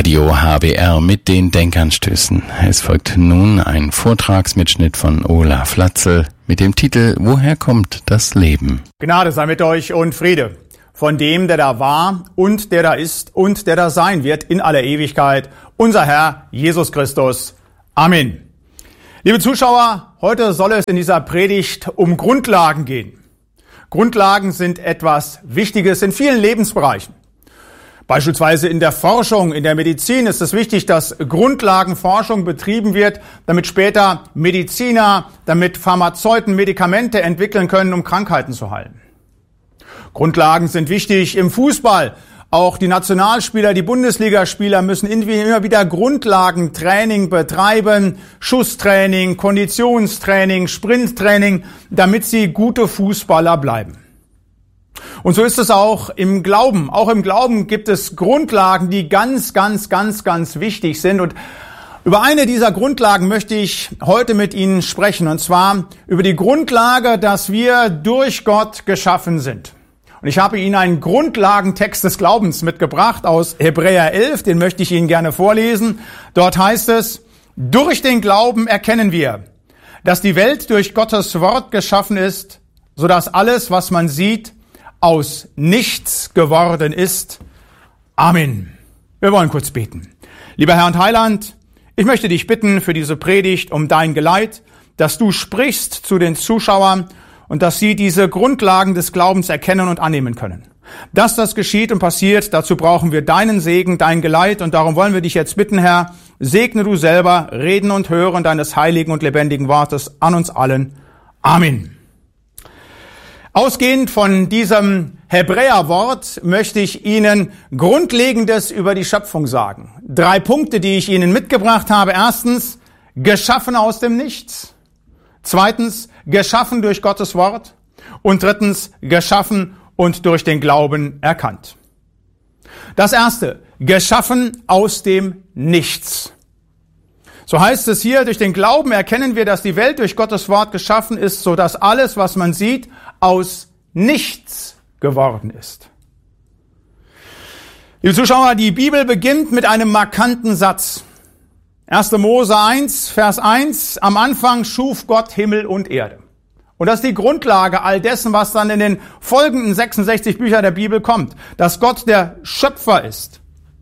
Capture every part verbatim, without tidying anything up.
Radio H B R mit den Denkanstößen. Es folgt nun ein Vortragsmitschnitt von Olaf Latzel mit dem Titel Woher kommt das Leben? Gnade sei mit euch und Friede von dem, der da war und der da ist und der da sein wird in aller Ewigkeit, unser Herr Jesus Christus. Amen. Liebe Zuschauer, heute soll es in dieser Predigt um Grundlagen gehen. Grundlagen sind etwas Wichtiges in vielen Lebensbereichen. Beispielsweise in der Forschung, in der Medizin ist es wichtig, dass Grundlagenforschung betrieben wird, damit später Mediziner, damit Pharmazeuten Medikamente entwickeln können, um Krankheiten zu heilen. Grundlagen sind wichtig im Fußball. Auch die Nationalspieler, die Bundesligaspieler müssen immer wieder Grundlagentraining betreiben, Schusstraining, Konditionstraining, Sprinttraining, damit sie gute Fußballer bleiben. Und so ist es auch im Glauben. Auch im Glauben gibt es Grundlagen, die ganz, ganz, ganz, ganz wichtig sind. Und über eine dieser Grundlagen möchte ich heute mit Ihnen sprechen. Und zwar über die Grundlage, dass wir durch Gott geschaffen sind. Und ich habe Ihnen einen Grundlagentext des Glaubens mitgebracht aus Hebräer elf. Den möchte ich Ihnen gerne vorlesen. Dort heißt es: Durch den Glauben erkennen wir, dass die Welt durch Gottes Wort geschaffen ist, sodass alles, was man sieht, aus nichts geworden ist. Amen. Wir wollen kurz beten. Lieber Herr und Heiland, ich möchte dich bitten für diese Predigt um dein Geleit, dass du sprichst zu den Zuschauern und dass sie diese Grundlagen des Glaubens erkennen und annehmen können. Dass das geschieht und passiert, dazu brauchen wir deinen Segen, dein Geleit, und darum wollen wir dich jetzt bitten, Herr, segne du selber Reden und Hören deines heiligen und lebendigen Wortes an uns allen. Amen. Ausgehend von diesem Hebräerwort möchte ich Ihnen Grundlegendes über die Schöpfung sagen. Drei Punkte, die ich Ihnen mitgebracht habe. Erstens, geschaffen aus dem Nichts. Zweitens, geschaffen durch Gottes Wort. Und drittens, geschaffen und durch den Glauben erkannt. Das erste, geschaffen aus dem Nichts. So heißt es hier, durch den Glauben erkennen wir, dass die Welt durch Gottes Wort geschaffen ist, so dass alles, was man sieht, aus nichts geworden ist. Liebe Zuschauer, die Bibel beginnt mit einem markanten Satz. erster Mose eins, Vers eins, am Anfang schuf Gott Himmel und Erde. Und das ist die Grundlage all dessen, was dann in den folgenden sechsundsechzig Büchern der Bibel kommt, dass Gott der Schöpfer ist.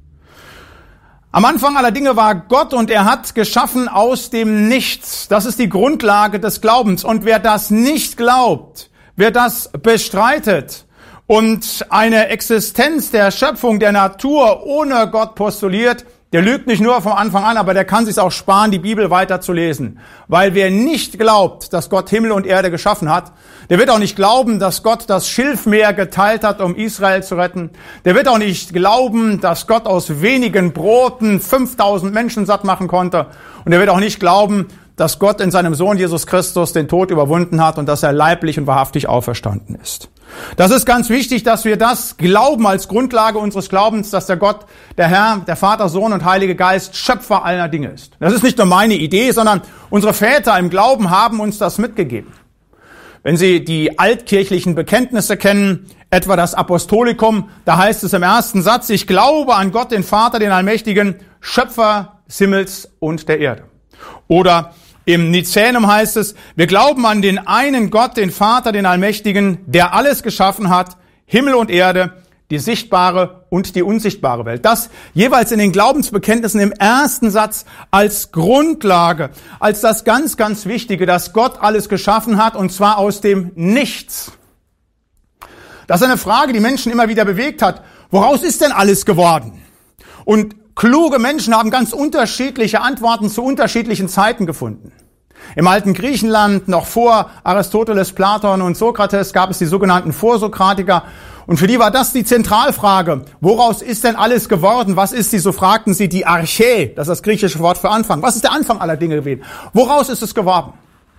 Am Anfang aller Dinge war Gott und er hat geschaffen aus dem Nichts. Das ist die Grundlage des Glaubens. Und wer das nicht glaubt, wer das bestreitet und eine Existenz der Schöpfung, der Natur ohne Gott postuliert, der lügt nicht nur vom Anfang an, aber der kann sich auch sparen, die Bibel weiter zu lesen. Weil wer nicht glaubt, dass Gott Himmel und Erde geschaffen hat, der wird auch nicht glauben, dass Gott das Schilfmeer geteilt hat, um Israel zu retten. Der wird auch nicht glauben, dass Gott aus wenigen Broten fünftausend Menschen satt machen konnte. Und er wird auch nicht glauben, dass Gott in seinem Sohn Jesus Christus den Tod überwunden hat und dass er leiblich und wahrhaftig auferstanden ist. Das ist ganz wichtig, dass wir das glauben als Grundlage unseres Glaubens, dass der Gott, der Herr, der Vater, Sohn und Heilige Geist Schöpfer aller Dinge ist. Das ist nicht nur meine Idee, sondern unsere Väter im Glauben haben uns das mitgegeben. Wenn Sie die altkirchlichen Bekenntnisse kennen, etwa das Apostolikum, da heißt es im ersten Satz: Ich glaube an Gott, den Vater, den Allmächtigen, Schöpfer des Himmels und der Erde. Oder im Nizänum heißt es: Wir glauben an den einen Gott, den Vater, den Allmächtigen, der alles geschaffen hat, Himmel und Erde, die sichtbare und die unsichtbare Welt. Das jeweils in den Glaubensbekenntnissen im ersten Satz als Grundlage, als das ganz, ganz Wichtige, dass Gott alles geschaffen hat, und zwar aus dem Nichts. Das ist eine Frage, die Menschen immer wieder bewegt hat. Woraus ist denn alles geworden? Und kluge Menschen haben ganz unterschiedliche Antworten zu unterschiedlichen Zeiten gefunden. Im alten Griechenland, noch vor Aristoteles, Platon und Sokrates, gab es die sogenannten Vorsokratiker. Und für die war das die Zentralfrage. Woraus ist denn alles geworden? Was ist die, so fragten sie, die Arche, das ist das griechische Wort für Anfang. Was ist der Anfang aller Dinge gewesen? Woraus ist es geworden?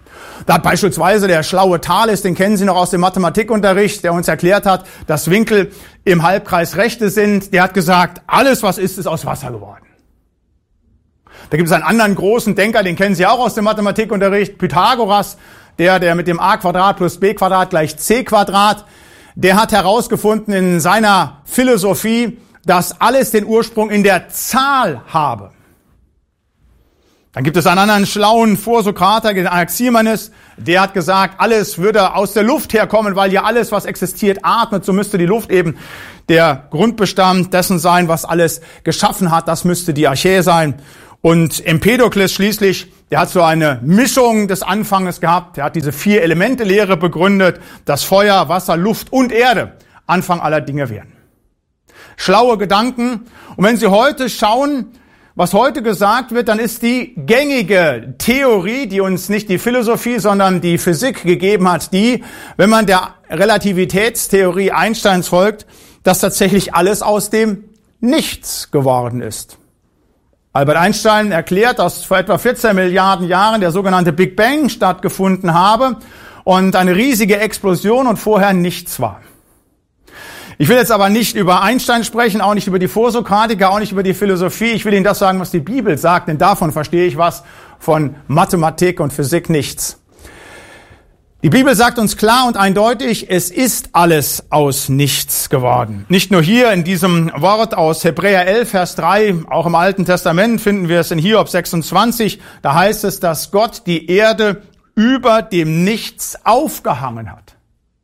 Da hat beispielsweise der schlaue Thales, den kennen Sie noch aus dem Mathematikunterricht, der uns erklärt hat, dass Winkel im Halbkreis Rechte sind. Der hat gesagt, alles was ist, ist aus Wasser geworden. Da gibt es einen anderen großen Denker, den kennen Sie auch aus dem Mathematikunterricht, Pythagoras, der, der mit dem a Quadrat plus b Quadrat gleich c Quadrat, der hat herausgefunden in seiner Philosophie, dass alles den Ursprung in der Zahl habe. Dann gibt es einen anderen schlauen Vorsokrater, den Anaximenes, der hat gesagt, alles würde aus der Luft herkommen, weil ja alles, was existiert, atmet. So müsste die Luft eben der Grundbestand dessen sein, was alles geschaffen hat. Das müsste die Archä sein. Und Empedokles schließlich, der hat so eine Mischung des Anfanges gehabt. Er hat diese Vier-Elemente-Lehre begründet, dass Feuer, Wasser, Luft und Erde Anfang aller Dinge wären. Schlaue Gedanken. Und wenn Sie heute schauen, was heute gesagt wird, dann ist die gängige Theorie, die uns nicht die Philosophie, sondern die Physik gegeben hat, die, wenn man der Relativitätstheorie Einsteins folgt, dass tatsächlich alles aus dem Nichts geworden ist. Albert Einstein erklärt, dass vor etwa vierzehn Milliarden Jahren der sogenannte Big Bang stattgefunden habe und eine riesige Explosion und vorher nichts war. Ich will jetzt aber nicht über Einstein sprechen, auch nicht über die Vorsokratiker, auch nicht über die Philosophie. Ich will Ihnen das sagen, was die Bibel sagt, denn davon verstehe ich was, von Mathematik und Physik nichts. Die Bibel sagt uns klar und eindeutig, es ist alles aus nichts geworden. Nicht nur hier in diesem Wort aus Hebräer elf, Vers drei, auch im Alten Testament finden wir es in Hiob sechsundzwanzig, da heißt es, dass Gott die Erde über dem Nichts aufgehangen hat.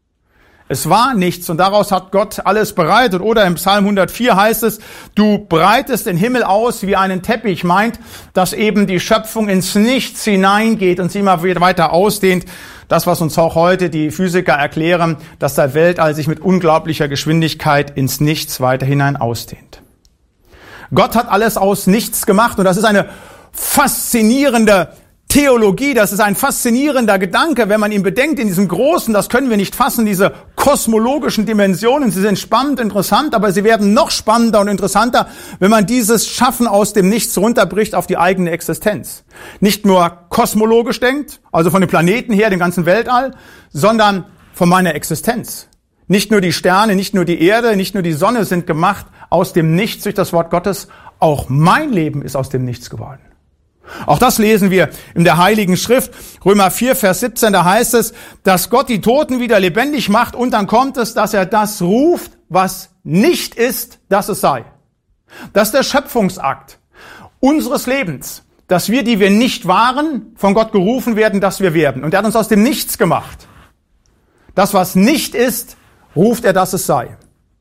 Es war nichts und daraus hat Gott alles bereitet. Oder im Psalm hundertvier heißt es, du breitest den Himmel aus wie einen Teppich, meint, dass eben die Schöpfung ins Nichts hineingeht und sie immer weiter ausdehnt. Das, was uns auch heute die Physiker erklären, dass der Weltall sich mit unglaublicher Geschwindigkeit ins Nichts weiter hinein ausdehnt. Gott hat alles aus nichts gemacht und das ist eine faszinierende Theologie, das ist ein faszinierender Gedanke, wenn man ihn bedenkt, in diesem großen, das können wir nicht fassen, diese kosmologischen Dimensionen, sie sind spannend, interessant, aber sie werden noch spannender und interessanter, wenn man dieses Schaffen aus dem Nichts runterbricht auf die eigene Existenz. Nicht nur kosmologisch denkt, also von den Planeten her, dem ganzen Weltall, sondern von meiner Existenz. Nicht nur die Sterne, nicht nur die Erde, nicht nur die Sonne sind gemacht aus dem Nichts durch das Wort Gottes, auch mein Leben ist aus dem Nichts geworden. Auch das lesen wir in der Heiligen Schrift. Römer vier, Vers siebzehn, da heißt es, dass Gott die Toten wieder lebendig macht und dann kommt es, dass er das ruft, was nicht ist, dass es sei. Das ist der Schöpfungsakt unseres Lebens, dass wir, die wir nicht waren, von Gott gerufen werden, dass wir werden. Und er hat uns aus dem Nichts gemacht. Das, was nicht ist, ruft er, dass es sei.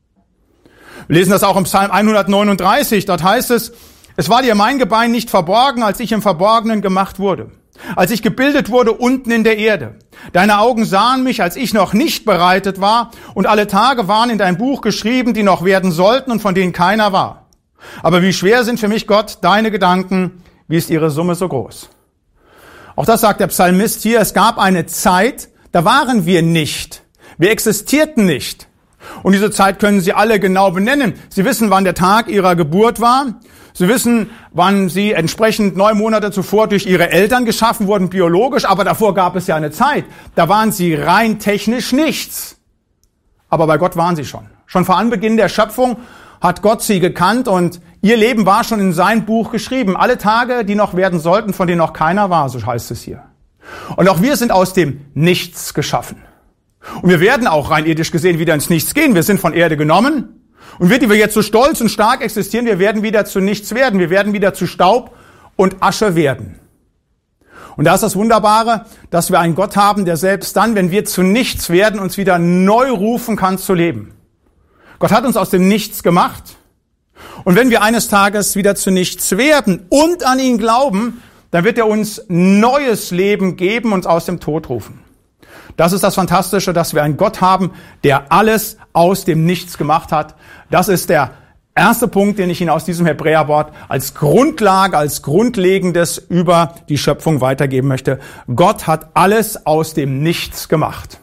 Wir lesen das auch im Psalm hundertneununddreißig, dort heißt es, es war dir mein Gebein nicht verborgen, als ich im Verborgenen gemacht wurde, als ich gebildet wurde unten in der Erde. Deine Augen sahen mich, als ich noch nicht bereitet war, und alle Tage waren in dein Buch geschrieben, die noch werden sollten und von denen keiner war. Aber wie schwer sind für mich, Gott, deine Gedanken, wie ist ihre Summe so groß? Auch das sagt der Psalmist hier, es gab eine Zeit, da waren wir nicht, wir existierten nicht. Und diese Zeit können Sie alle genau benennen. Sie wissen, wann der Tag Ihrer Geburt war. Sie wissen, wann Sie entsprechend neun Monate zuvor durch Ihre Eltern geschaffen wurden, biologisch. Aber davor gab es ja eine Zeit. Da waren Sie rein technisch nichts. Aber bei Gott waren Sie schon. Schon vor Anbeginn der Schöpfung hat Gott Sie gekannt und Ihr Leben war schon in sein Buch geschrieben. Alle Tage, die noch werden sollten, von denen noch keiner war, so heißt es hier. Und auch wir sind aus dem Nichts geschaffen. Und wir werden auch rein irdisch gesehen wieder ins Nichts gehen. Wir sind von Erde genommen. Und wir, die wir jetzt so stolz und stark existieren, wir werden wieder zu nichts werden. Wir werden wieder zu Staub und Asche werden. Und da ist das Wunderbare, dass wir einen Gott haben, der selbst dann, wenn wir zu nichts werden, uns wieder neu rufen kann zu leben. Gott hat uns aus dem Nichts gemacht. Und wenn wir eines Tages wieder zu nichts werden und an ihn glauben, dann wird er uns neues Leben geben, uns aus dem Tod rufen. Das ist das Fantastische, dass wir einen Gott haben, der alles aus dem Nichts gemacht hat. Das ist der erste Punkt, den ich Ihnen aus diesem Hebräerwort als Grundlage, als Grundlegendes über die Schöpfung weitergeben möchte. Gott hat alles aus dem Nichts gemacht.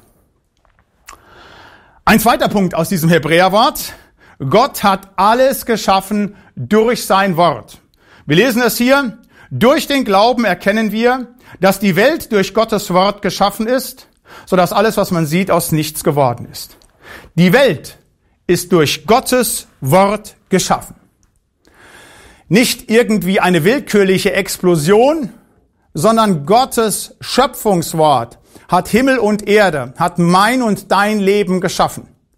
Ein zweiter Punkt aus diesem Hebräerwort. Gott hat alles geschaffen durch sein Wort. Wir lesen es hier. Durch den Glauben erkennen wir, dass die Welt durch Gottes Wort geschaffen ist, sodass alles, was man sieht, aus nichts geworden ist. Die Welt ist durch Gottes Wort geschaffen. Nicht irgendwie eine willkürliche Explosion, sondern Gottes Schöpfungswort hat Himmel und Erde, hat mein und dein Leben geschaffen.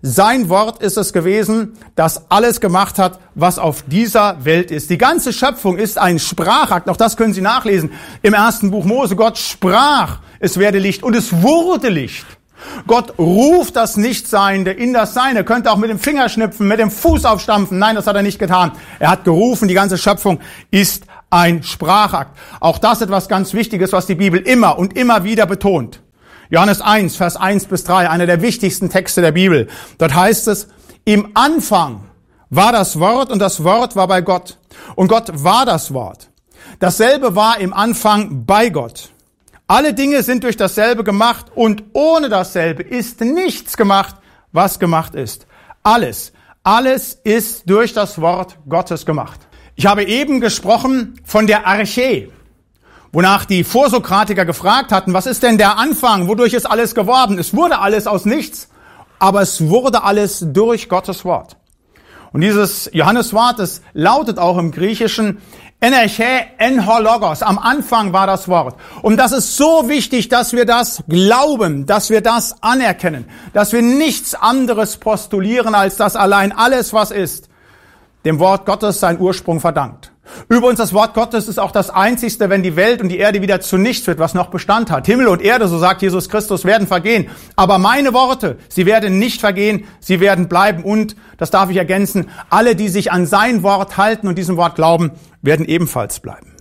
Sein Wort ist es gewesen, das alles gemacht hat, was auf dieser Welt ist. Die ganze Schöpfung ist ein Sprachakt. Auch das können Sie nachlesen im ersten Buch Mose. Gott sprach, es werde Licht, und es wurde Licht. Gott ruft das Nichtseiende in das Sein. Er könnte auch mit dem Finger schnipfen, mit dem Fuß aufstampfen. Nein, das hat er nicht getan. Er hat gerufen. Die ganze Schöpfung ist ein Sprachakt. Auch das etwas ganz Wichtiges, was die Bibel immer und immer wieder betont. Johannes eins, Vers eins bis drei, einer der wichtigsten Texte der Bibel. Dort heißt es, im Anfang war das Wort und das Wort war bei Gott. Und Gott war das Wort. Dasselbe war im Anfang bei Gott. Alle Dinge sind durch dasselbe gemacht und ohne dasselbe ist nichts gemacht, was gemacht ist. Alles, alles ist durch das Wort Gottes gemacht. Ich habe eben gesprochen von der Arche, wonach die Vorsokratiker gefragt hatten, was ist denn der Anfang, wodurch ist alles geworden? Es wurde alles aus nichts, aber es wurde alles durch Gottes Wort. Und dieses Johanneswort, das lautet auch im Griechischen Enerche en ho logos. Am Anfang war das Wort. Und das ist so wichtig, dass wir das glauben, dass wir das anerkennen, dass wir nichts anderes postulieren, als dass allein alles, was ist, dem Wort Gottes seinen Ursprung verdankt. Übrigens, das Wort Gottes ist auch das Einzigste, wenn die Welt und die Erde wieder zu nichts wird, was noch Bestand hat. Himmel und Erde, so sagt Jesus Christus, werden vergehen. Aber meine Worte, sie werden nicht vergehen, sie werden bleiben. Und, das darf ich ergänzen, alle, die sich an sein Wort halten und diesem Wort glauben, werden ebenfalls bleiben.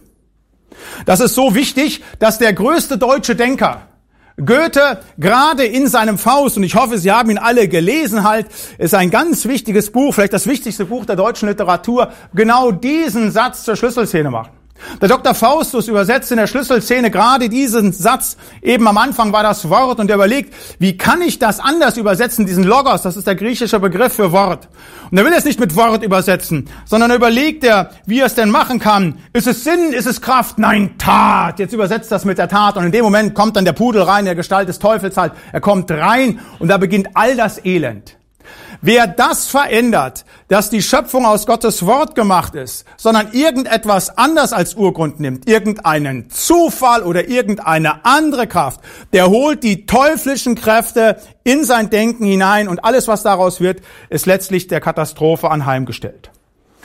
Das ist so wichtig, dass der größte deutsche Denker, Goethe, gerade in seinem Faust, und ich hoffe, Sie haben ihn alle gelesen halt, ist ein ganz wichtiges Buch, vielleicht das wichtigste Buch der deutschen Literatur, genau diesen Satz zur Schlüsselszene macht. Der Doktor Faustus übersetzt in der Schlüsselszene gerade diesen Satz, eben am Anfang war das Wort, und er überlegt, wie kann ich das anders übersetzen, diesen Logos, das ist der griechische Begriff für Wort. Und er will es nicht mit Wort übersetzen, sondern er überlegt er, wie er es denn machen kann. Ist es Sinn, ist es Kraft? Nein, Tat. Jetzt übersetzt das mit der Tat, und in dem Moment kommt dann der Pudel rein, in der Gestalt des Teufels halt. Er kommt rein, und da beginnt all das Elend. Wer das verändert, dass die Schöpfung aus Gottes Wort gemacht ist, sondern irgendetwas anders als Urgrund nimmt, irgendeinen Zufall oder irgendeine andere Kraft, der holt die teuflischen Kräfte in sein Denken hinein, und alles, was daraus wird, ist letztlich der Katastrophe anheimgestellt.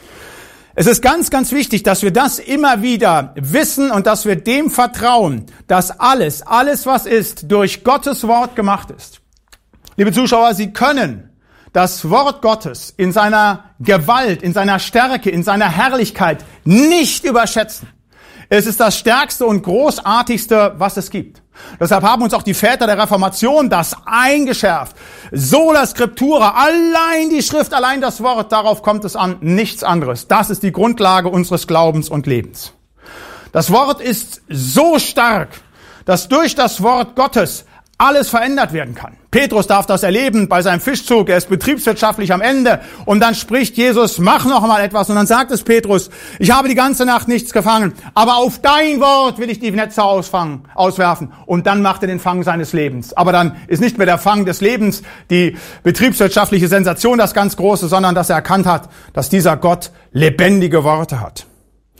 Es ist ganz, ganz wichtig, dass wir das immer wieder wissen und dass wir dem vertrauen, dass alles, alles, was ist, durch Gottes Wort gemacht ist. Liebe Zuschauer, Sie können das Wort Gottes in seiner Gewalt, in seiner Stärke, in seiner Herrlichkeit nicht überschätzen. Es ist das Stärkste und Großartigste, was es gibt. Deshalb haben uns auch die Väter der Reformation das eingeschärft. Sola Scriptura, allein die Schrift, allein das Wort, darauf kommt es an, nichts anderes. Das ist die Grundlage unseres Glaubens und Lebens. Das Wort ist so stark, dass durch das Wort Gottes alles verändert werden kann. Petrus darf das erleben bei seinem Fischzug. Er ist betriebswirtschaftlich am Ende. Und dann spricht Jesus, mach noch mal etwas. Und dann sagt es Petrus, ich habe die ganze Nacht nichts gefangen, aber auf dein Wort will ich die Netze ausfangen, auswerfen. Und dann macht er den Fang seines Lebens. Aber dann ist nicht mehr der Fang des Lebens die betriebswirtschaftliche Sensation, das ganz Große, sondern dass er erkannt hat, dass dieser Gott lebendige Worte hat.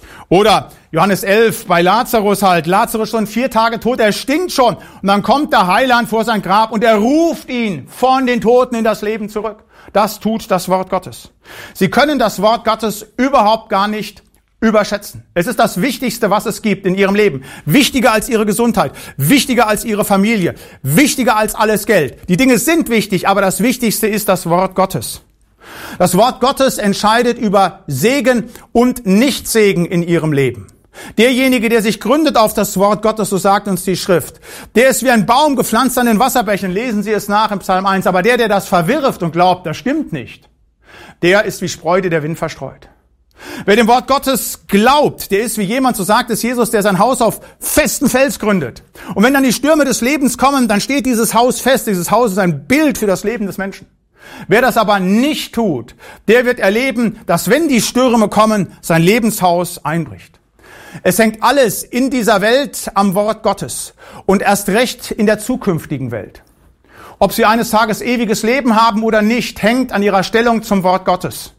Oder Johannes elf bei Lazarus halt. Lazarus schon vier Tage tot, er stinkt schon. Und dann kommt der Heiland vor sein Grab und er ruft ihn von den Toten in das Leben zurück. Das tut das Wort Gottes. Sie können das Wort Gottes überhaupt gar nicht überschätzen. Es ist das Wichtigste, was es gibt in ihrem Leben. Wichtiger als ihre Gesundheit, wichtiger als ihre Familie, wichtiger als alles Geld. Die Dinge sind wichtig, aber das Wichtigste ist das Wort Gottes. Das Wort Gottes entscheidet über Segen und Nichtsegen in ihrem Leben. Derjenige, der sich gründet auf das Wort Gottes, so sagt uns die Schrift, der ist wie ein Baum gepflanzt an den Wasserbächen, lesen Sie es nach im Psalm eins, aber der, der das verwirft und glaubt, das stimmt nicht, der ist wie Spreu, die der Wind verstreut. Wer dem Wort Gottes glaubt, der ist wie jemand, so sagt es Jesus, der sein Haus auf festen Fels gründet. Und wenn dann die Stürme des Lebens kommen, dann steht dieses Haus fest, dieses Haus ist ein Bild für das Leben des Menschen. Wer das aber nicht tut, der wird erleben, dass wenn die Stürme kommen, sein Lebenshaus einbricht. Es hängt alles in dieser Welt am Wort Gottes und erst recht in der zukünftigen Welt. Ob sie eines Tages ewiges Leben haben oder nicht, hängt an ihrer Stellung zum Wort Gottes.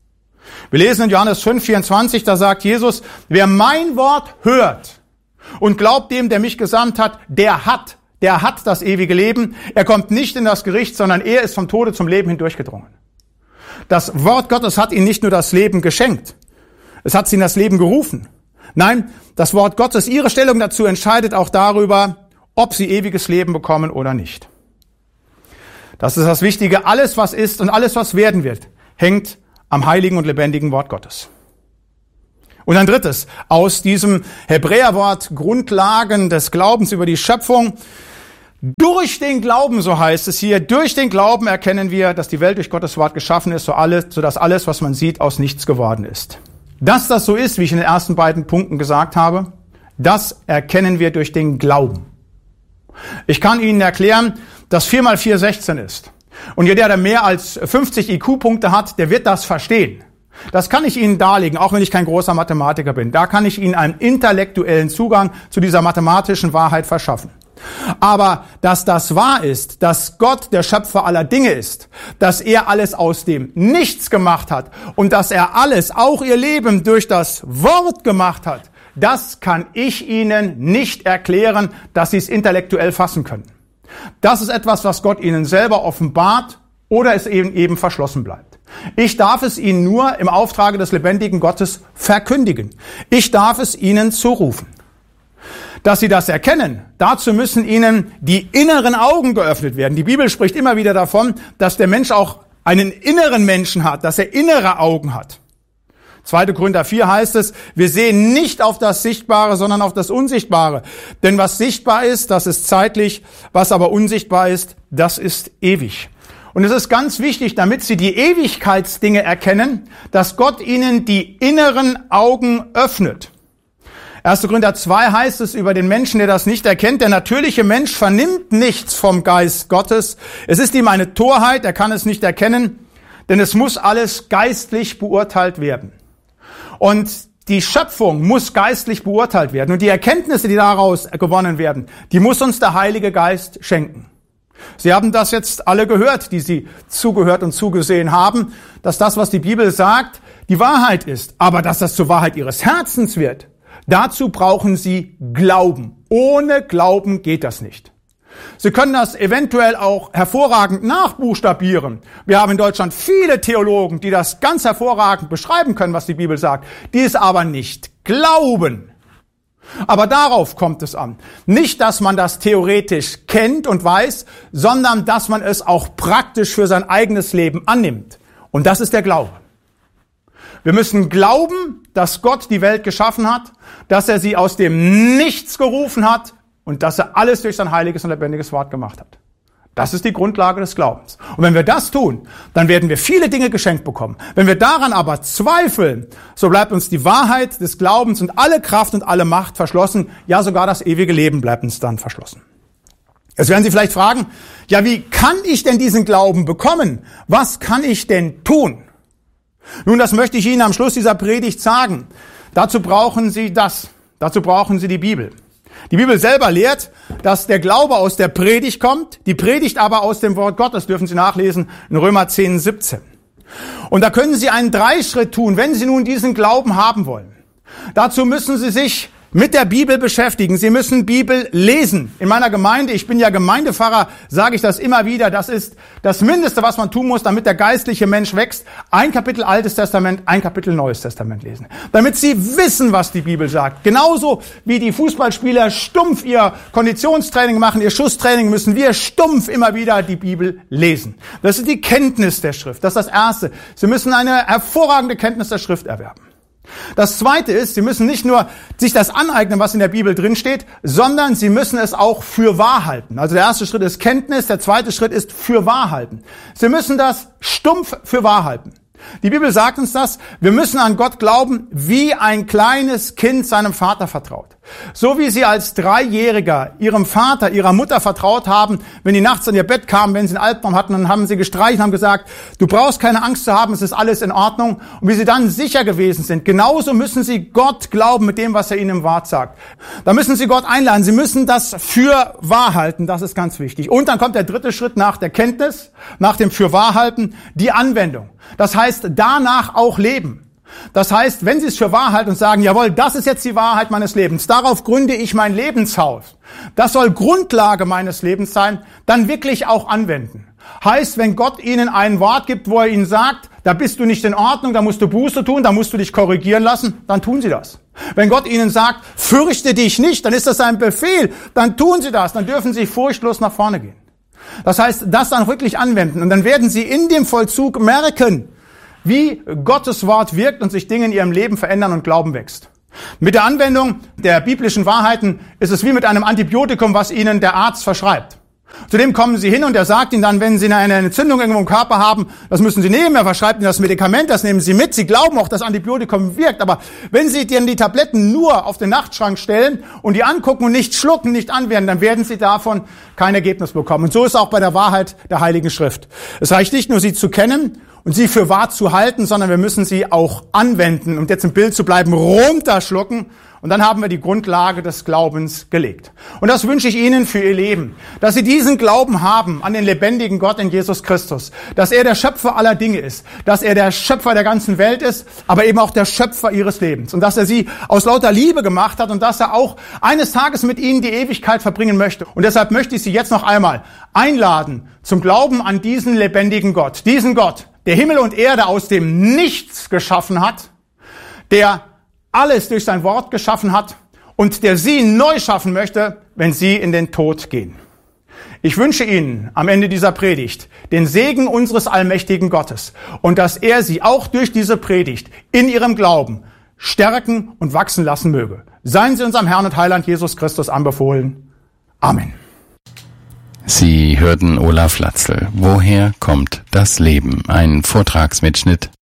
Wir lesen in Johannes fünf, vierundzwanzig, da sagt Jesus, wer mein Wort hört und glaubt dem, der mich gesandt hat, der hat der hat das ewige Leben. Er kommt nicht in das Gericht, sondern er ist vom Tode zum Leben hindurchgedrungen. Das Wort Gottes hat ihm nicht nur das Leben geschenkt, es hat sie in das Leben gerufen. Nein, das Wort Gottes, ihre Stellung dazu entscheidet auch darüber, ob sie ewiges Leben bekommen oder nicht. Das ist das Wichtige. Alles, was ist und alles, was werden wird, hängt am heiligen und lebendigen Wort Gottes. Und ein drittes, aus diesem Hebräerwort Grundlagen des Glaubens über die Schöpfung. Durch den Glauben, so heißt es hier, durch den Glauben erkennen wir, dass die Welt durch Gottes Wort geschaffen ist, so alles, sodass alles, was man sieht, aus nichts geworden ist. Dass das so ist, wie ich in den ersten beiden Punkten gesagt habe, das erkennen wir durch den Glauben. Ich kann Ihnen erklären, dass vier mal vier sechzehn ist. Und jeder, der mehr als fünfzig I Q-Punkte hat, der wird das verstehen. Das kann ich Ihnen darlegen, auch wenn ich kein großer Mathematiker bin. Da kann ich Ihnen einen intellektuellen Zugang zu dieser mathematischen Wahrheit verschaffen. Aber dass das wahr ist, dass Gott der Schöpfer aller Dinge ist, dass er alles aus dem Nichts gemacht hat und dass er alles, auch ihr Leben, durch das Wort gemacht hat, das kann ich Ihnen nicht erklären, dass Sie es intellektuell fassen können. Das ist etwas, was Gott Ihnen selber offenbart oder es eben, eben verschlossen bleibt. Ich darf es Ihnen nur im Auftrage des lebendigen Gottes verkündigen. Ich darf es Ihnen zurufen. Dass Sie das erkennen, dazu müssen Ihnen die inneren Augen geöffnet werden. Die Bibel spricht immer wieder davon, dass der Mensch auch einen inneren Menschen hat, dass er innere Augen hat. zweiter Korinther vier heißt es, wir sehen nicht auf das Sichtbare, sondern auf das Unsichtbare. Denn was sichtbar ist, das ist zeitlich, was aber unsichtbar ist, das ist ewig. Und es ist ganz wichtig, damit Sie die Ewigkeitsdinge erkennen, dass Gott Ihnen die inneren Augen öffnet. erster Korinther zwei heißt es über den Menschen, der das nicht erkennt, der natürliche Mensch vernimmt nichts vom Geist Gottes. Es ist ihm eine Torheit, er kann es nicht erkennen, denn es muss alles geistlich beurteilt werden. Und die Schöpfung muss geistlich beurteilt werden. Und die Erkenntnisse, die daraus gewonnen werden, die muss uns der Heilige Geist schenken. Sie haben das jetzt alle gehört, die Sie zugehört und zugesehen haben, dass das, was die Bibel sagt, die Wahrheit ist. Aber dass das zur Wahrheit Ihres Herzens wird, dazu brauchen Sie Glauben. Ohne Glauben geht das nicht. Sie können das eventuell auch hervorragend nachbuchstabieren. Wir haben in Deutschland viele Theologen, die das ganz hervorragend beschreiben können, was die Bibel sagt, die es aber nicht glauben. Aber darauf kommt es an. Nicht, dass man das theoretisch kennt und weiß, sondern dass man es auch praktisch für sein eigenes Leben annimmt. Und das ist der Glaube. Wir müssen glauben, dass Gott die Welt geschaffen hat, dass er sie aus dem Nichts gerufen hat und dass er alles durch sein heiliges und lebendiges Wort gemacht hat. Das ist die Grundlage des Glaubens. Und wenn wir das tun, dann werden wir viele Dinge geschenkt bekommen. Wenn wir daran aber zweifeln, so bleibt uns die Wahrheit des Glaubens und alle Kraft und alle Macht verschlossen. Ja, sogar das ewige Leben bleibt uns dann verschlossen. Jetzt werden Sie vielleicht fragen, ja, wie kann ich denn diesen Glauben bekommen? Was kann ich denn tun? Nun, das möchte ich Ihnen am Schluss dieser Predigt sagen. Dazu brauchen Sie das. Dazu brauchen Sie die Bibel. Die Bibel selber lehrt, dass der Glaube aus der Predigt kommt, die Predigt aber aus dem Wort Gottes, dürfen Sie nachlesen in Römer zehn, siebzehn. Und da können Sie einen Dreischritt tun, wenn Sie nun diesen Glauben haben wollen. Dazu müssen Sie sich mit der Bibel beschäftigen. Sie müssen Bibel lesen. In meiner Gemeinde, ich bin ja Gemeindepfarrer, sage ich das immer wieder, das ist das Mindeste, was man tun muss, damit der geistliche Mensch wächst. Ein Kapitel Altes Testament, ein Kapitel Neues Testament lesen. Damit Sie wissen, was die Bibel sagt. Genauso wie die Fußballspieler stumpf ihr Konditionstraining machen, ihr Schusstraining, müssen wir stumpf immer wieder die Bibel lesen. Das ist die Kenntnis der Schrift. Das ist das Erste. Sie müssen eine hervorragende Kenntnis der Schrift erwerben. Das Zweite ist, Sie müssen nicht nur sich das aneignen, was in der Bibel drin steht, sondern Sie müssen es auch für wahr halten. Also der erste Schritt ist Kenntnis, der zweite Schritt ist für wahr halten. Sie müssen das stumpf für wahr halten. Die Bibel sagt uns das, wir müssen an Gott glauben, wie ein kleines Kind seinem Vater vertraut. So wie Sie als Dreijähriger Ihrem Vater, Ihrer Mutter vertraut haben, wenn die nachts in ihr Bett kamen, wenn Sie einen Albtraum hatten, dann haben Sie gestreichelt und haben gesagt, du brauchst keine Angst zu haben, es ist alles in Ordnung. Und wie Sie dann sicher gewesen sind, genauso müssen Sie Gott glauben mit dem, was er Ihnen im Wort sagt. Da müssen Sie Gott einladen, Sie müssen das für wahr halten, das ist ganz wichtig. Und dann kommt der dritte Schritt nach der Kenntnis, nach dem für wahr halten, die Anwendung. Das heißt, danach auch leben. Das heißt, wenn Sie es für wahr halten und sagen, jawohl, das ist jetzt die Wahrheit meines Lebens, darauf gründe ich mein Lebenshaus, das soll Grundlage meines Lebens sein, dann wirklich auch anwenden. Heißt, wenn Gott Ihnen ein Wort gibt, wo er Ihnen sagt, da bist du nicht in Ordnung, da musst du Buße tun, da musst du dich korrigieren lassen, dann tun Sie das. Wenn Gott Ihnen sagt, fürchte dich nicht, dann ist das ein Befehl, dann tun Sie das, dann dürfen Sie furchtlos nach vorne gehen. Das heißt, das dann wirklich anwenden und dann werden Sie in dem Vollzug merken, wie Gottes Wort wirkt und sich Dinge in Ihrem Leben verändern und Glauben wächst. Mit der Anwendung der biblischen Wahrheiten ist es wie mit einem Antibiotikum, was Ihnen der Arzt verschreibt. Zudem kommen Sie hin und er sagt Ihnen dann, wenn Sie eine Entzündung irgendwo im Körper haben, das müssen Sie nehmen, er verschreibt Ihnen das Medikament, das nehmen Sie mit. Sie glauben auch, dass Antibiotikum wirkt, aber wenn Sie dann die Tabletten nur auf den Nachtschrank stellen und die angucken und nicht schlucken, nicht anwenden, dann werden Sie davon kein Ergebnis bekommen. Und so ist auch bei der Wahrheit der Heiligen Schrift. Es reicht nicht nur, sie zu kennen und sie für wahr zu halten, sondern wir müssen sie auch anwenden. Um jetzt im Bild zu bleiben, runterschlucken. Und dann haben wir die Grundlage des Glaubens gelegt. Und das wünsche ich Ihnen für Ihr Leben, dass Sie diesen Glauben haben an den lebendigen Gott in Jesus Christus, dass er der Schöpfer aller Dinge ist, dass er der Schöpfer der ganzen Welt ist, aber eben auch der Schöpfer Ihres Lebens und dass er Sie aus lauter Liebe gemacht hat und dass er auch eines Tages mit Ihnen die Ewigkeit verbringen möchte. Und deshalb möchte ich Sie jetzt noch einmal einladen zum Glauben an diesen lebendigen Gott, diesen Gott, der Himmel und Erde aus dem Nichts geschaffen hat, der alles durch sein Wort geschaffen hat und der Sie neu schaffen möchte, wenn Sie in den Tod gehen. Ich wünsche Ihnen am Ende dieser Predigt den Segen unseres allmächtigen Gottes und dass er Sie auch durch diese Predigt in Ihrem Glauben stärken und wachsen lassen möge. Seien Sie unserem Herrn und Heiland Jesus Christus anbefohlen. Amen. Sie hörten Olaf Flatzl. Woher kommt das Leben? Ein Vortragsmitschnitt